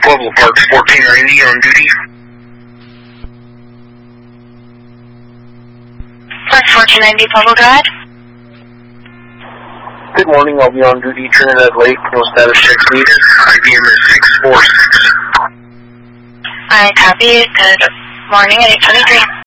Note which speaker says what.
Speaker 1: Pueblo Park 14, are you on duty?
Speaker 2: Park 1490 Pueblo Drive.
Speaker 1: Good morning, I'll be on duty Trinidad Lake, no status checks needed. IBM is 646.
Speaker 2: I copy. Good morning at 823.